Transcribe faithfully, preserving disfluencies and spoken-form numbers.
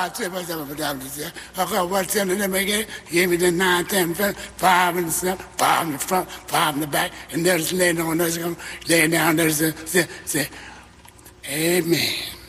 five, six, seven, five, seven, six. Okay, what's in the name again? Give me the nine, ten, five in the front, five in the front, five in the back, and there's laying on us, laying down, there's a, say, say, amen.